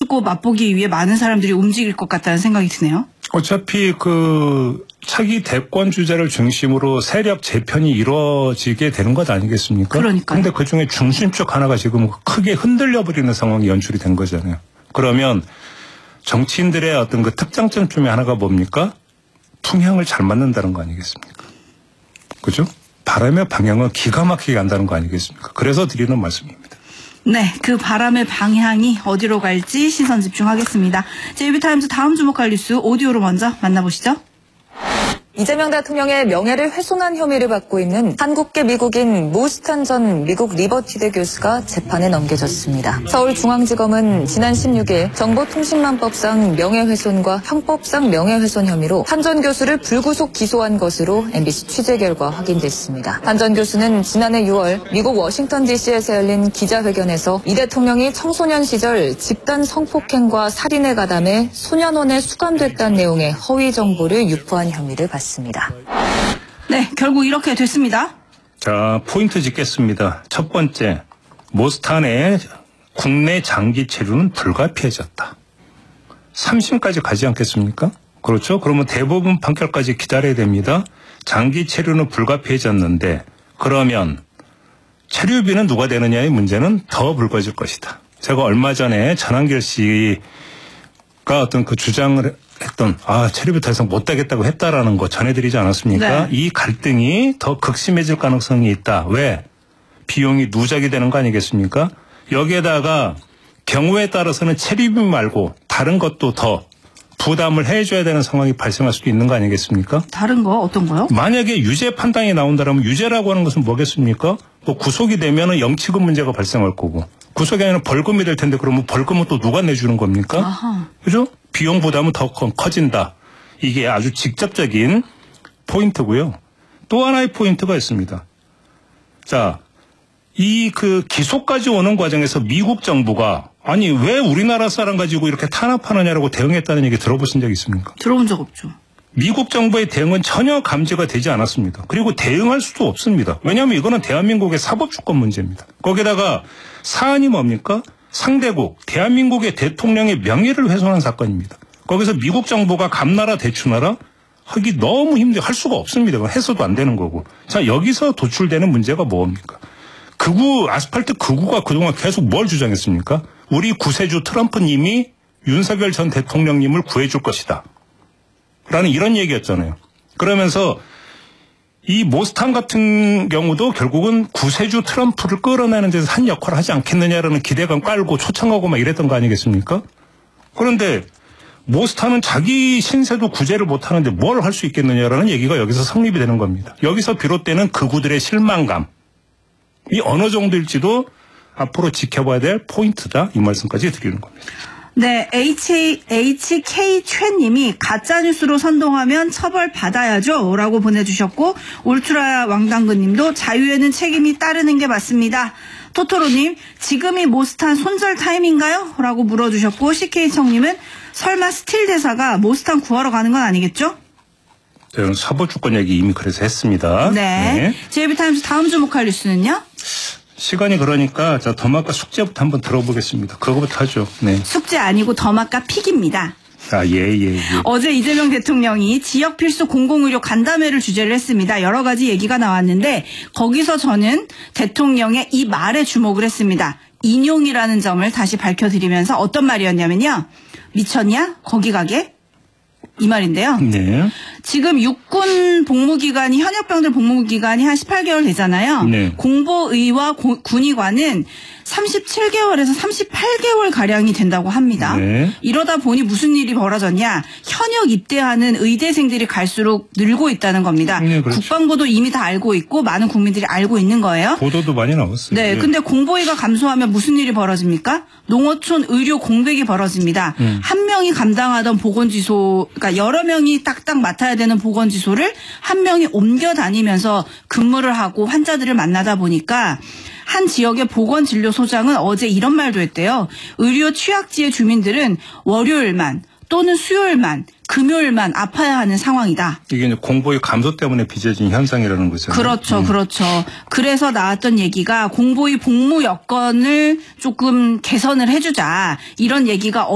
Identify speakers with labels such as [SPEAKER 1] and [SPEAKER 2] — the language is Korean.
[SPEAKER 1] 보여주고 맛보기 위해 많은 사람들이 움직일 것 같다는 생각이 드네요.
[SPEAKER 2] 어차피 차기 대권 주자를 중심으로 세력 재편이 이루어지게 되는 것 아니겠습니까?
[SPEAKER 1] 그러니까요.
[SPEAKER 2] 그런데 그중에 중심축 하나가 지금 크게 흔들려버리는 상황이 연출이 된 거잖아요. 그러면 정치인들의 어떤 그 특장점 중에 하나가 뭡니까? 풍향을 잘 맞는다는 거 아니겠습니까? 그죠? 바람의 방향은 기가 막히게 간다는 거 아니겠습니까? 그래서 드리는 말씀입니다.
[SPEAKER 1] 네, 그 바람의 방향이 어디로 갈지 시선 집중하겠습니다. JB타임즈 다음 주목할 뉴스 오디오로 먼저 만나보시죠.
[SPEAKER 3] 이재명 대통령의 명예를 훼손한 혐의를 받고 있는 한국계 미국인 모스탄 전 미국 리버티대 교수가 재판에 넘겨졌습니다. 서울중앙지검은 지난 16일 정보통신망법상 명예훼손과 형법상 명예훼손 혐의로 한 전 교수를 불구속 기소한 것으로 MBC 취재 결과 확인됐습니다. 한 전 교수는 지난해 6월 미국 워싱턴 DC에서 열린 기자회견에서 이 대통령이 청소년 시절 집단 성폭행과 살인에 가담해 소년원에 수감됐다는 내용의 허위 정보를 유포한 혐의를 받습니다.
[SPEAKER 1] 네, 결국 이렇게 됐습니다.
[SPEAKER 2] 자, 포인트 짚겠습니다. 첫 번째, 모스탄의 국내 장기 체류는 불가피해졌다. 3심까지 가지 않겠습니까? 그렇죠? 그러면 대부분 판결까지 기다려야 됩니다. 장기 체류는 불가피해졌는데 그러면 체류비는 누가 되느냐의 문제는 더 불거질 것이다. 제가 얼마 전에 전한길 씨가 어떤 그 주장을 했던 체류비 더 이상 못 되겠다고 했다라는 거 전해드리지 않았습니까?
[SPEAKER 1] 네.
[SPEAKER 2] 이 갈등이 더 극심해질 가능성이 있다. 왜? 비용이 누적이 되는 거 아니겠습니까? 여기에다가 경우에 따라서는 체류비 말고 다른 것도 더 부담을 해줘야 되는 상황이 발생할 수도 있는 거 아니겠습니까?
[SPEAKER 1] 다른 거 어떤 거요?
[SPEAKER 2] 만약에 유죄 판단이 나온다면 유죄라고 하는 것은 뭐겠습니까? 또 구속이 되면은 영치금 문제가 발생할 거고 구속이 아니라 벌금이 될 텐데 그러면 벌금은 또 누가 내주는 겁니까?
[SPEAKER 1] 아하.
[SPEAKER 2] 그죠? 비용 부담은 더 커진다. 이게 아주 직접적인 포인트고요. 또 하나의 포인트가 있습니다. 자, 이 기소까지 오는 과정에서 미국 정부가 아니 왜 우리나라 사람 가지고 이렇게 탄압하느냐라고 대응했다는 얘기 들어보신 적 있습니까?
[SPEAKER 1] 들어본 적 없죠.
[SPEAKER 2] 미국 정부의 대응은 전혀 감지가 되지 않았습니다. 그리고 대응할 수도 없습니다. 왜냐하면 이거는 대한민국의 사법주권 문제입니다. 거기다가 사안이 뭡니까? 상대국, 대한민국의 대통령의 명예를 훼손한 사건입니다. 거기서 미국 정부가 감나라 대추나라 하기 너무 할 수가 없습니다. 해서도 안 되는 거고. 자, 여기서 도출되는 문제가 뭡니까? 아스팔트 극우가 그동안 계속 뭘 주장했습니까? 우리 구세주 트럼프님이 윤석열 전 대통령님을 구해줄 것이다. 라는 이런 얘기였잖아요. 그러면서 이 모스탄 같은 경우도 결국은 구세주 트럼프를 끌어내는 데서 한 역할을 하지 않겠느냐라는 기대감 깔고 초청하고 막 이랬던 거 아니겠습니까? 그런데 모스탄은 자기 신세도 구제를 못하는데 뭘 할 수 있겠느냐라는 얘기가 여기서 성립이 되는 겁니다. 여기서 비롯되는 극우들의 실망감이 어느 정도일지도 앞으로 지켜봐야 될 포인트다. 이 말씀까지 드리는 겁니다.
[SPEAKER 1] 네, HK 최님이 가짜뉴스로 선동하면 처벌받아야죠 라고 보내주셨고 울트라 왕당근님도 자유에는 책임이 따르는 게 맞습니다. 토토로님 지금이 모스탄 손절 타임인가요? 라고 물어주셨고 CK청님은 설마 스틸 대사가 모스탄 구하러 가는 건 아니겠죠?
[SPEAKER 2] 저는 사법주권 얘기 이미 그래서 했습니다.
[SPEAKER 1] 네. JB타임즈 다음 주목할 뉴스는요?
[SPEAKER 2] 시간이 그러니까 더마카 숙제부터 한번 들어보겠습니다. 그거부터 하죠. 네.
[SPEAKER 1] 숙제 아니고 더마카 픽입니다.
[SPEAKER 2] 예.
[SPEAKER 1] 어제 이재명 대통령이 지역 필수 공공의료 간담회를 주재를 했습니다. 여러 가지 얘기가 나왔는데 거기서 저는 대통령의 이 말에 주목을 했습니다. 인용이라는 점을 다시 밝혀드리면서 어떤 말이었냐면요. 미쳤냐? 거기 가게? 이 말인데요.
[SPEAKER 2] 네.
[SPEAKER 1] 지금 육군 복무기간이 현역병들 복무기간이 한 18개월 되잖아요.
[SPEAKER 2] 네.
[SPEAKER 1] 공보의와 군의관은 37개월에서 38개월 가량이 된다고 합니다.
[SPEAKER 2] 네.
[SPEAKER 1] 이러다 보니 무슨 일이 벌어졌냐? 현역 입대하는 의대생들이 갈수록 늘고 있다는 겁니다.
[SPEAKER 2] 네, 그렇죠.
[SPEAKER 1] 국방부도 이미 다 알고 있고 많은 국민들이 알고 있는 거예요.
[SPEAKER 2] 보도도 많이 나왔어요.
[SPEAKER 1] 네, 근데 공보위가 감소하면 무슨 일이 벌어집니까? 농어촌 의료 공백이 벌어집니다. 한 명이 감당하던 보건지소, 그러니까 여러 명이 딱딱 맡아야 되는 보건지소를 한 명이 옮겨 다니면서 근무를 하고 환자들을 만나다 보니까 한 지역의 보건진료소장은 어제 이런 말도 했대요. 의료 취약지의 주민들은 월요일만 또는 수요일만, 금요일만 아파야 하는 상황이다.
[SPEAKER 2] 이게 이제 공보의 감소 때문에 빚어진 현상이라는 거죠.
[SPEAKER 1] 그렇죠. 그래서 나왔던 얘기가 공보의 복무 여건을 조금 개선을 해주자. 이런 얘기가